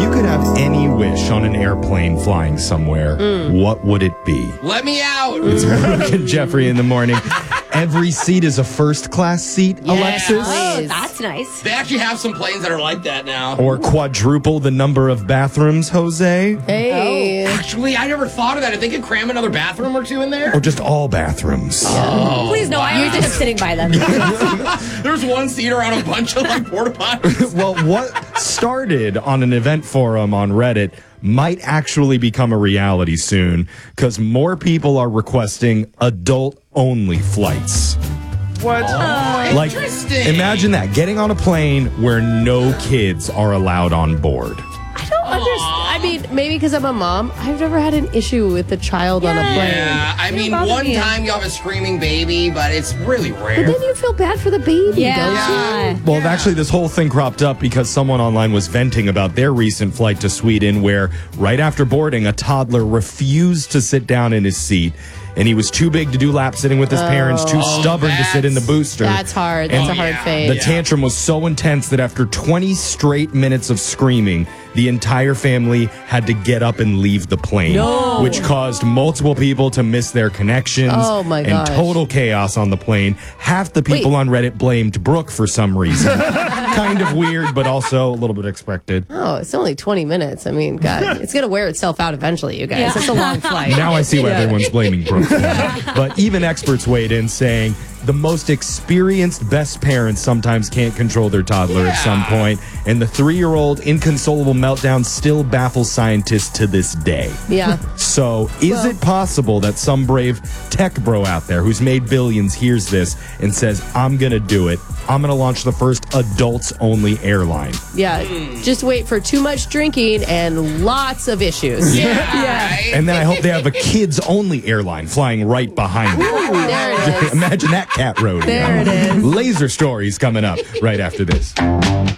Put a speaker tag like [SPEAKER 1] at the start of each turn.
[SPEAKER 1] you could have any wish on an airplane flying somewhere, what would it be?
[SPEAKER 2] Let me out.
[SPEAKER 1] It's Brooke and Jeffrey in the morning. Every seat is a first-class seat, Alexis?
[SPEAKER 3] Oh, that's nice.
[SPEAKER 2] They actually have some planes that are like that now.
[SPEAKER 1] Or quadruple the number of bathrooms, Jose?
[SPEAKER 3] Hey.
[SPEAKER 2] Actually, I never thought of that. If they could cram another bathroom or two in there.
[SPEAKER 1] Or just all bathrooms?
[SPEAKER 3] Please, no, I was just sitting by them.
[SPEAKER 2] There's one seater on a bunch of like porta potties.
[SPEAKER 1] Well, what started on an event forum on Reddit might actually become a reality soon because more people are requesting adult-only flights.
[SPEAKER 4] What?
[SPEAKER 1] Like,
[SPEAKER 2] Interesting.
[SPEAKER 1] imagine that, getting on a plane where no kids are allowed on board.
[SPEAKER 3] I don't understand. I mean, maybe because I'm a mom, I've never had an issue with a child on a plane.
[SPEAKER 2] Yeah, I mean, one time you have a screaming baby, but it's really rare.
[SPEAKER 3] But then you feel bad for the baby, don't you?
[SPEAKER 1] Well, actually, this whole thing cropped up because someone online was venting about their recent flight to Sweden where, right after boarding, a toddler refused to sit down in his seat. And he was too big to do lap sitting with his parents, too stubborn to sit in the booster.
[SPEAKER 3] That's hard. That's a hard phase.
[SPEAKER 1] The tantrum was so intense that after 20 straight minutes of screaming, the entire family had to get up and leave the plane, which caused multiple people to miss their connections and total chaos on the plane. Half the people on Reddit blamed Brooke for some reason. Kind of weird, but also a little bit expected.
[SPEAKER 3] Oh, it's only 20 minutes. I mean, God, it's going to wear itself out eventually, you guys. It's a long flight.
[SPEAKER 1] Now I see why everyone's blaming Brooke. But even experts weighed in saying the most experienced best parents sometimes can't control their toddler at some point, and the 3-year-old inconsolable meltdown still baffles scientists to this day.
[SPEAKER 3] Yeah.
[SPEAKER 1] So is it possible that some brave tech bro out there who's made billions hears this and says, I'm going to do it. I'm going to launch the first adults-only airline.
[SPEAKER 3] Yeah. Just wait for too much drinking and lots of issues.
[SPEAKER 2] Yeah.
[SPEAKER 1] And then I hope they have a kids-only airline flying right behind them.
[SPEAKER 3] There it is.
[SPEAKER 1] Imagine that cat road.
[SPEAKER 3] There it is.
[SPEAKER 1] Laser stories coming up right after this.